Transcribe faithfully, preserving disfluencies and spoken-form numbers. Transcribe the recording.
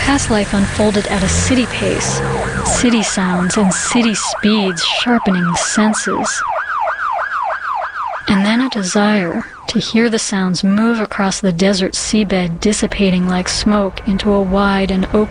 past life unfolded at a city pace, city sounds and city speeds sharpening the senses. And then a desire to hear the sounds move across the desert seabed, dissipating like smoke into a wide and open